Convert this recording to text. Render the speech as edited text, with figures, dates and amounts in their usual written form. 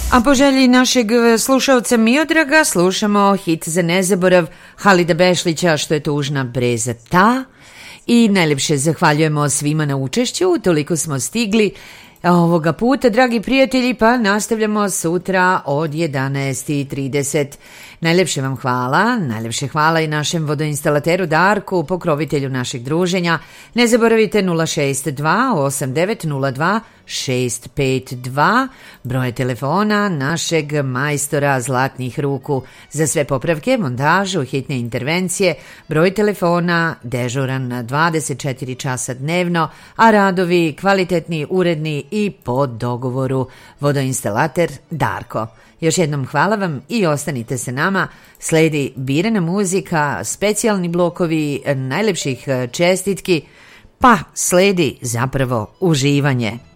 A po želji našeg slušalca Miodraga slušamo hit za nezaborav Halida Bešlića Što je tužna breza ta. I najljepše zahvaljujemo svima na učešću, toliko smo stigli ovoga puta, dragi prijatelji, pa nastavljamo sutra od 11:30. Najljepše vam hvala, najljepše hvala i našem vodoinstalateru Darku, pokrovitelju našeg druženja. Ne zaboravite 062 8902 652, broj telefona našeg majstora zlatnih ruku. Za sve popravke, montažu, hitne intervencije, broj telefona dežuran na 24 časa dnevno, a radovi kvalitetni, uredni i po dogovoru. Vodoinstalater Darko. Još jednom hvala vam i ostanite se nama. Sledi birana muzika, specijalni blokovi najlepših čestitki, pa sledi zapravo uživanje.